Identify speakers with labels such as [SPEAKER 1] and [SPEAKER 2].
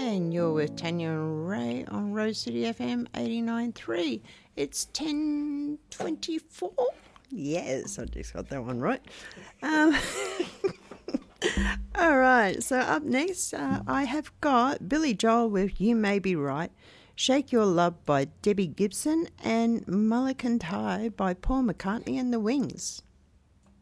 [SPEAKER 1] and you're with Tanya and Ray on Rose City FM 89.3. It's 10:24. Yes, I just got that one right. All right, so up next, I have got Billy Joel with You May Be Right, Shake Your Love by Debbie Gibson, and Mulligan Tie by Paul McCartney and the Wings.